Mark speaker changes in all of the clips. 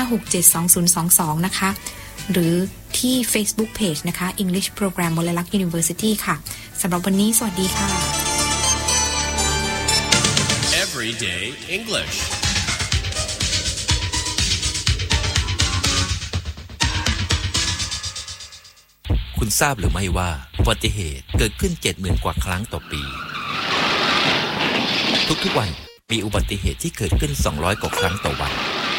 Speaker 1: 0856672022นะคะหรือที่ Facebook Page นะคะ English Program มลลักษณ์ University ค่ะสำหรับวันนี้สวัสดีค่ะ
Speaker 2: Everyday English
Speaker 3: คุณทราบหรือไม่ว่าอุบัติเหตุเกิดขึ้น 70,000 กว่าครั้งต่อปีทุกๆวันมีอุบัติเหตุที่เกิดขึ้น200 กว่าครั้งต่อวัน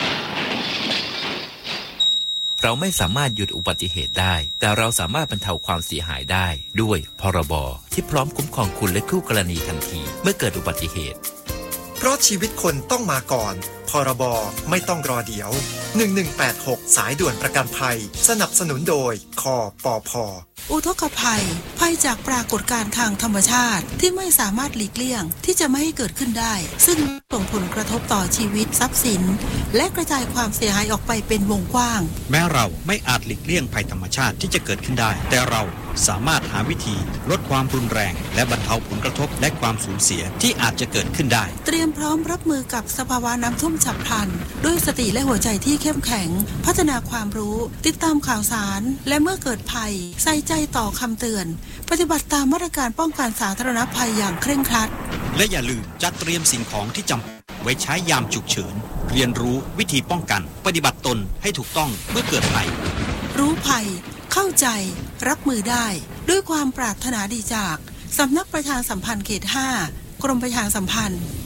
Speaker 3: เราไม่สามารถหยุดอุบัติเหตุได้แต่เราสามารถบรรเทาความเสียหายได้ด้วยพรบที่พร้อมคุ้มครองคุณและคู่กรณีทันทีเมื่อเกิดอุบัติเหตุ
Speaker 4: เพราะชีวิตคนต้องมาก่อนพรบไม่ต้องรอเดี๋ยว1186สายด่วนประกันภัยสนับสนุนโดยคปภ.
Speaker 5: อุทกภัยภัยจากปรากฏการณ์ทางธรรมชาติที่ไม่สามารถหลีกเลี่ยงที่จะไม่ให้เกิดขึ้นได้ซึ่งส่งผลกระทบต่อชีวิตทรัพย์สินและกระจายความเสียหายออกไปเป็นวงกว้าง
Speaker 6: แม้เราไม่อาจหลีกเลี่ยงภัยธรรมชาติที่จะเกิดขึ้นได้แต่เราสามารถหาวิธีลดความรุนแรงและบรรเทาผลกระทบและความสูญเสียที่อาจจะเกิดขึ้นได้
Speaker 5: เตรียมพร้อมรับมือกับสภาวะน้ำท่วมฉับพลันด้วยสติและหัวใจที่เข้มแข็งพัฒนาความรู้ติดตามข่าวสารและเมื่อเกิดภัยใส่ใจต่อคำเตือนปฏิบัติตามมาตรการป้องกันสาธารณภัยอย่างเคร่งครัด
Speaker 6: และอย่าลืมจัดเตรียมสิ่งของที่จำเป็นไว้ใช้ยามฉุกเฉินเรียนรู้วิธีป้องกันปฏิบัติตนให้ถูกต้องเมื่อเกิดภัย
Speaker 5: รู้ภัยเข้าใจรับมือได้ด้วยความปรารถนาดีจากสำนักประชาสัมพันธ์เขต 5 กรมประชาสัมพันธ์